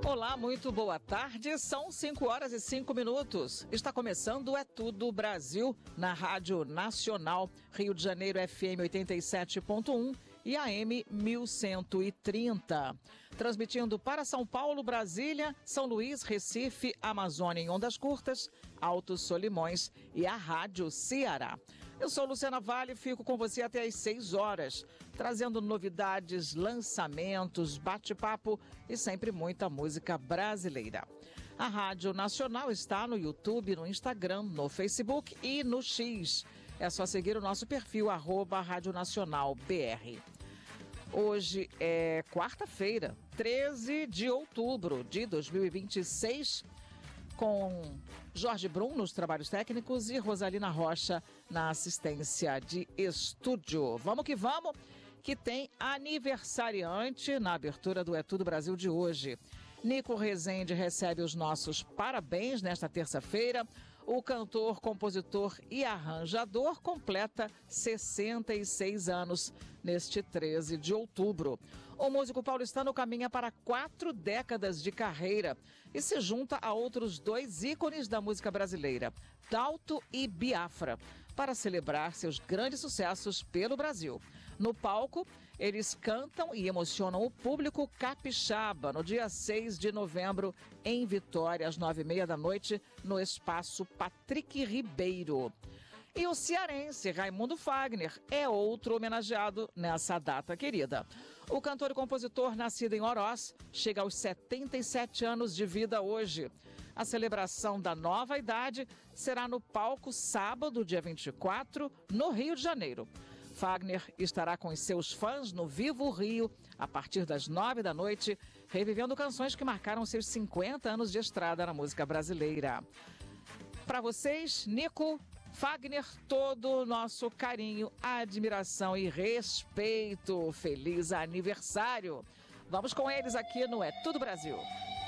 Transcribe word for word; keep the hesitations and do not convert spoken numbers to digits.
Olá, muito boa tarde. São cinco horas e cinco minutos. Está começando É Tudo Brasil na Rádio Nacional, Rio de Janeiro F M oitenta e sete ponto um e A M mil cento e trinta. Transmitindo para São Paulo, Brasília, São Luís, Recife, Amazônia em ondas curtas, Altos Solimões e a Rádio Ceará. Eu sou Luciana Vale e fico com você até às seis horas, trazendo novidades, lançamentos, bate-papo e sempre muita música brasileira. A Rádio Nacional está no YouTube, no Instagram, no Facebook e no X. É só seguir o nosso perfil, arroba Rádio Nacional B R. Hoje é quarta-feira, treze de outubro de dois mil e vinte e seis, com Jorge Brum nos trabalhos técnicos e Rosalina Rocha na assistência de estúdio. Vamos que vamos, que tem aniversariante na abertura do É Tudo Brasil de hoje. Nico Rezende recebe os nossos parabéns nesta terça-feira. O cantor, compositor e arranjador completa sessenta e seis anos neste treze de outubro. O músico paulistano caminha para quatro décadas de carreira e se junta a outros dois ícones da música brasileira, Dalto e Biafra, para celebrar seus grandes sucessos pelo Brasil. No palco, eles cantam e emocionam o público capixaba no dia seis de novembro, em Vitória, às nove e meia da noite, no Espaço Patrick Ribeiro. E o cearense Raimundo Fagner é outro homenageado nessa data querida. O cantor e compositor, nascido em Oroz, chega aos setenta e sete anos de vida hoje. A celebração da nova idade será no palco sábado, dia vinte e quatro, no Rio de Janeiro. Fagner estará com os seus fãs no Vivo Rio, a partir das nove da noite, revivendo canções que marcaram seus cinquenta anos de estrada na música brasileira. Para vocês, Nico, Fagner, todo o nosso carinho, admiração e respeito. Feliz aniversário! Vamos com eles aqui no É Tudo Brasil.